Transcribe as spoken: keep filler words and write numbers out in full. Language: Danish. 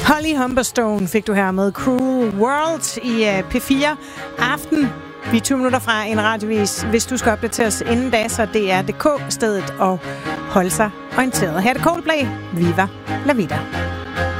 Holly Humberstone fik du her med Cruel World i P fire Aften. Vi er tyve minutter fra en radiovis. Hvis du skal opdateres inden da, så det er D K stedet og holde sig orienteret. Her er det Coldplay. Viva la vida.